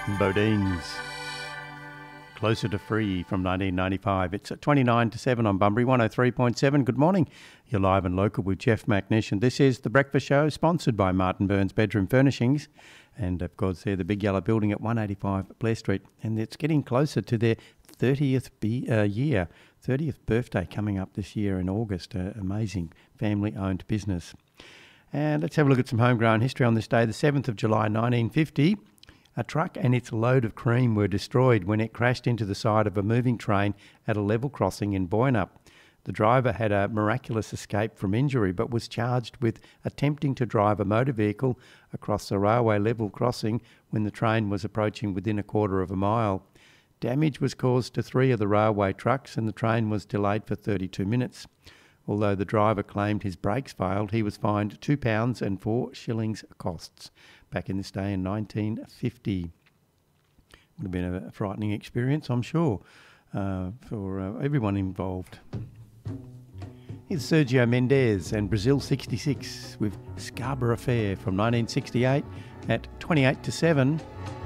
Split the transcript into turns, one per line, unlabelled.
Bodines. Closer to Free from 1995. It's at 29 to 7 on Bunbury 103.7. Good morning. You're live and local with Jeff McNish, and this is The Breakfast Show, sponsored by Martin Burns Bedroom Furnishings. And of course, they're the big yellow building at 185 Blair Street. And it's getting closer to their 30th year, 30th birthday coming up this year in August. Amazing family-owned business. And let's have a look at some homegrown history on this day, the 7th of July 1950. A truck and its load of cream were destroyed when it crashed into the side of a moving train at a level crossing in Boynup. The driver had a miraculous escape from injury but was charged with attempting to drive a motor vehicle across the railway level crossing when the train was approaching within a quarter of a mile. Damage was caused to 3 of the railway trucks and the train was delayed for 32 minutes. Although the driver claimed his brakes failed, he was fined £2 and 4 shillings costs. Back in this day in 1950. Would have been a frightening experience, I'm sure, for everyone involved. Here's Sergio Mendes and Brazil 66 with Scarborough Fair from 1968 at 28 to 7.